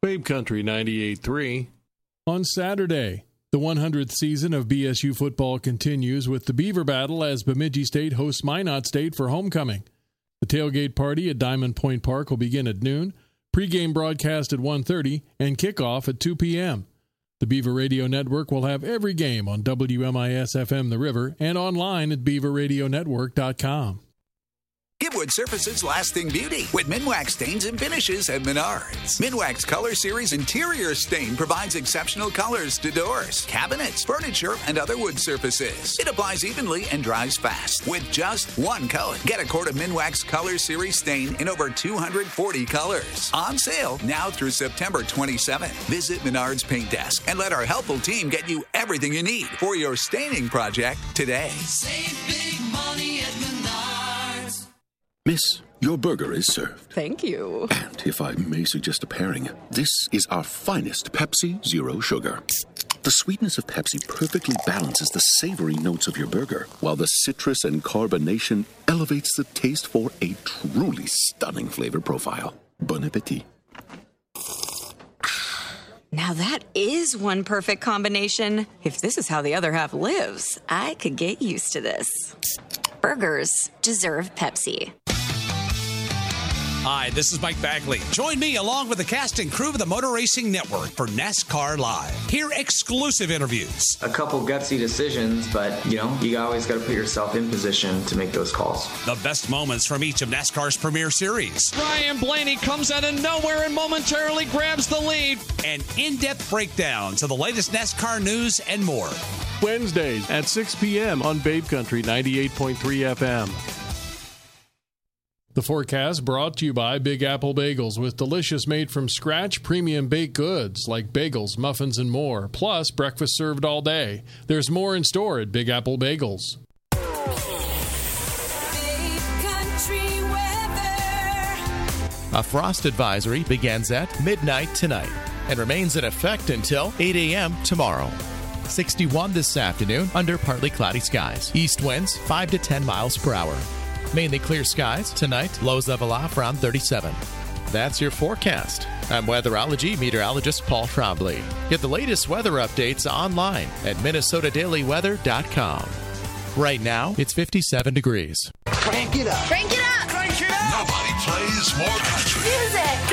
Babe Country 98.3. On Saturday, the 100th season of BSU football continues with the Beaver Battle as Bemidji State hosts Minot State for homecoming. The tailgate party at Diamond Point Park will begin at noon, pregame broadcast at 1:30, and kickoff at 2 p.m. The Beaver Radio Network will have every game on WMIS-FM The River and online at beaverradionetwork.com. Give wood surfaces lasting beauty with Minwax stains and finishes at Menards. Minwax Color Series Interior Stain provides exceptional colors to doors, cabinets, furniture, and other wood surfaces. It applies evenly and dries fast with just one coat. Get a quart of Minwax Color Series Stain in over 240 colors. On sale now through September 27th. Visit Menards Paint Desk and let our helpful team get you everything you need for your staining project today. Save big money at Menards. Miss, your burger is served. Thank you. And if I may suggest a pairing, this is our finest Pepsi Zero Sugar. The sweetness of Pepsi perfectly balances the savory notes of your burger, while the citrus and carbonation elevates the taste for a truly stunning flavor profile. Bon appetit. Now that is one perfect combination. If this is how the other half lives, I could get used to this. Burgers deserve Pepsi. Hi, this is Mike Bagley. Join me along with the cast and crew of the Motor Racing Network for NASCAR Live. Hear exclusive interviews. A couple gutsy decisions, but, you always got to put yourself in position to make those calls. The best moments from each of NASCAR's premier series. Ryan Blaney comes out of nowhere and momentarily grabs the lead. And in-depth breakdowns of the latest NASCAR news and more. Wednesdays at 6 p.m. on Babe Country 98.3 FM. The forecast brought to you by Big Apple Bagels with delicious made-from-scratch premium baked goods like bagels, muffins, and more, plus breakfast served all day. There's more in store at Big Apple Bagels. A frost advisory begins at midnight tonight and remains in effect until 8 a.m. tomorrow. 61 this afternoon under partly cloudy skies. East winds 5 to 10 miles per hour. Mainly clear skies tonight, lows level off around 37. That's your forecast. I'm weatherology meteorologist Paul Trombley. Get the latest weather updates online at MinnesotaDailyWeather.com. Right now, it's 57 degrees. Crank it up. Crank it up. Crank it up. Nobody plays more country. Music.